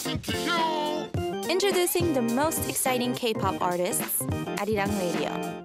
talking to you. Introducing the most exciting K-pop artists, Arirang Radio.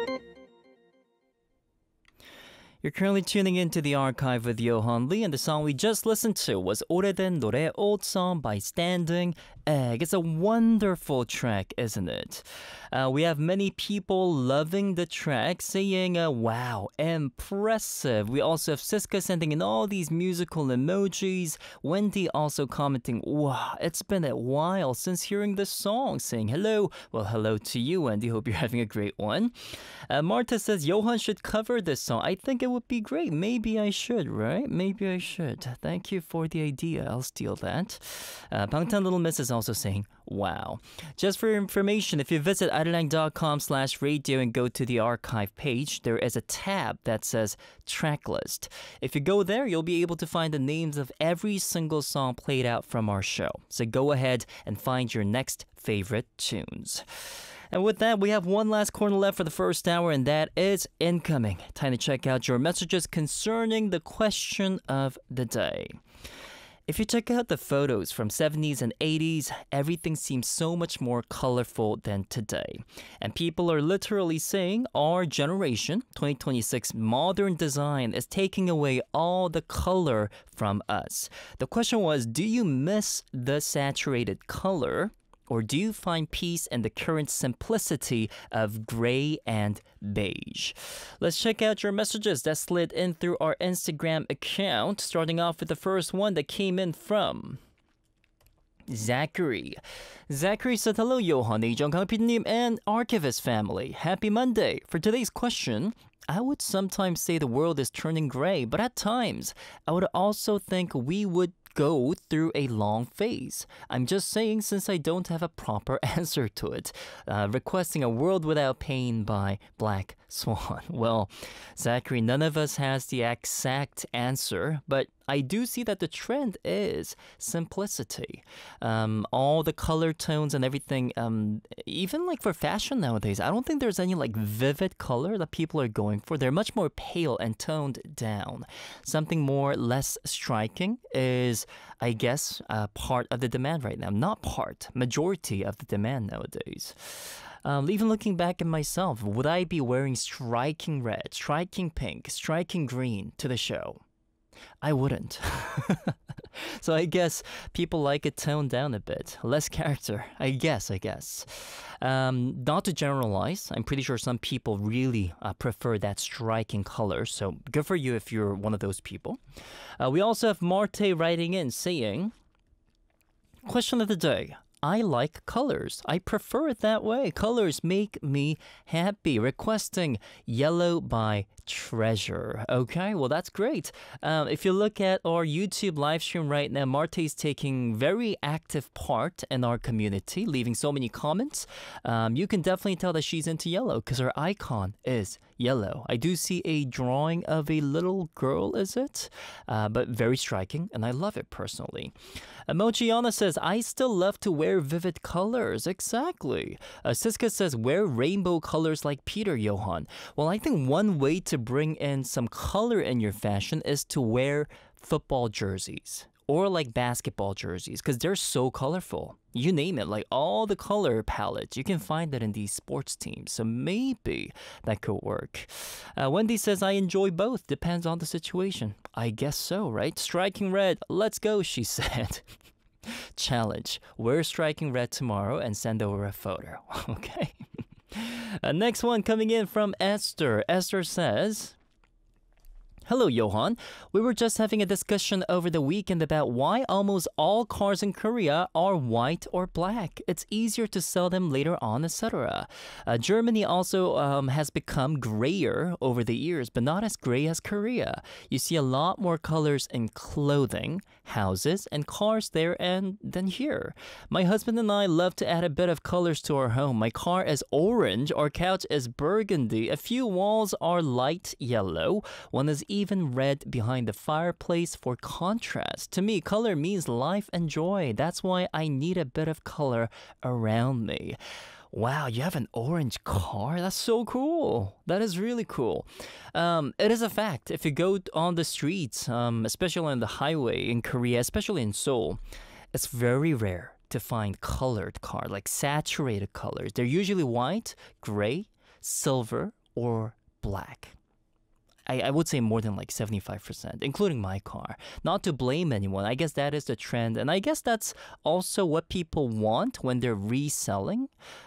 You're currently tuning into the archive with Yohan Lee, and the song we just listened to was 오래된 노래, Old Song by Standing Egg. It's a wonderful track, isn't it? We have many people loving the track, saying, wow, impressive. We also have Siska sending in all these musical emojis. Wendy also commenting, wow, it's been a while since hearing this song, saying hello. Well, hello to you, Wendy. Hope you're having a great one. Marta says, Yohan should cover this song. I think it would be great. Maybe I should, right? Maybe I should. Thank you for the idea. I'll steal that. Bangtan Little Miss is also saying, wow. Just for your information, if you visit arirang.com/radio and go to the archive page, there is a tab that says track list. If you go there, you'll be able to find the names of every single song played out from our show. So go ahead and find your next favorite tunes. And with that, we have one last corner left for the first hour, and that is incoming. Time to check out your messages concerning the question of the day. If you check out the photos from 70s and 80s, everything seems so much more colorful than today. And people are literally saying our generation, 2026 modern design, is taking away all the color from us. The question was, do you miss the saturated color? Or do you find peace in the current simplicity of gray and beige? Let's check out your messages that slid in through our Instagram account, starting off with the first one that came in from Zachary. Zachary said, hello, Yohan, Jungkang PD님, and Archivist family. Happy Monday. For today's question, I would sometimes say the world is turning gray, but at times, I would also think we would go through a long phase. I'm just saying since I don't have a proper answer to it. Requesting a world without pain by Black Swan. Well, Zachary, none of us has the exact answer, but I do see that the trend is simplicity. All the color tones and everything, even like for fashion nowadays, I don't think there's any like vivid color that people are going for. They're much more pale and toned down. Something more less striking is, I guess, part of the demand right now. Not part, majority of the demand nowadays. Even looking back at myself, would I be wearing striking red, striking pink, striking green to the show? I wouldn't. So I guess people like it toned down a bit. Less character, I guess. Not to generalize, I'm pretty sure some people really prefer that striking color. So good for you if you're one of those people. We also have Marte writing in saying, question of the day. I like colors. I prefer it that way. Colors make me happy. Requesting Yellow by Treasure. Okay, well, that's great. If you look at our YouTube live stream right now, Marte is taking very active part in our community, leaving so many comments. You can definitely tell that she's into yellow because her icon is yellow. I do see a drawing of a little girl, is it? But very striking, and I love it personally. Mochiana says, I still love to wear vivid colors. Exactly. Siska says, wear rainbow colors like Peter, Johan. Well, I think one way to bring in some color in your fashion is to wear football jerseys or like basketball jerseys because they're so colorful. You name it, like all the color palettes, you can find that in these sports teams. So maybe that could work. Wendy says, I enjoy both. Depends on the situation. I guess so, right? Striking red. Let's go, she said. Challenge. Wear striking red tomorrow and send over a photo. Okay. Next one coming in from Esther. Esther says, hello, Johan. We were just having a discussion over the weekend about why almost all cars in Korea are white or black. It's easier to sell them later on, etc. Germany also has become grayer over the years, but not as gray as Korea. You see a lot more colors in clothing, houses, and cars there than here. My husband and I love to add a bit of colors to our home. My car is orange, our couch is burgundy, a few walls are light yellow, one is even red behind the fireplace for contrast. To me, color means life and joy. That's why I need a bit of color around me. Wow, you have an orange car? That's so cool. That is really cool. It is a fact. If you go on the streets, especially on the highway in Korea, especially in Seoul, it's very rare to find colored car, like saturated colors. They're usually white, gray, silver, or black. I would say more than like 75%, including my car. Not to blame anyone. I guess that is the trend. And I guess that's also what people want when they're reselling.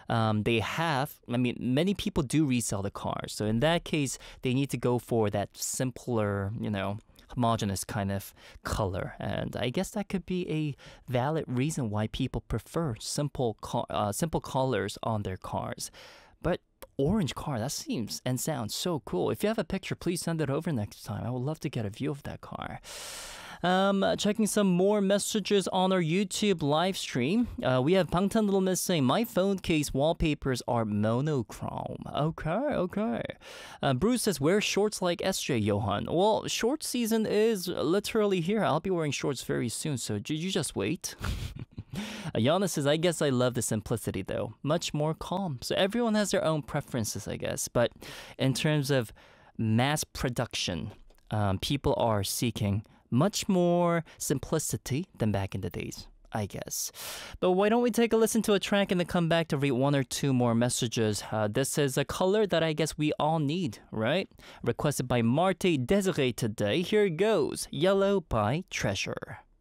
Many people do resell the cars. So in that case, they need to go for that simpler, homogeneous kind of color. And I guess that could be a valid reason why people prefer simple colors on their cars. But orange car, that seems and sounds so cool. If you have a picture, please send it over next time. I would love to get a view of that car. Checking some more messages on our YouTube live stream. We have Bangtan Little Miss saying, my phone case wallpapers are monochrome. Okay. Bruce says, wear shorts like SJ, Johan. Well, short season is literally here. I'll be wearing shorts very soon, so you just wait. Yana says, I guess I love the simplicity though. Much more calm. So everyone has their own preferences, I guess. But in terms of mass production, people are seeking much more simplicity than back in the days, I guess. But why don't we take a listen to a track and then come back to read one or two more messages. This is a color that I guess we all need, right? Requested by Marte Desiree today. Here it goes. Yellow by Treasure.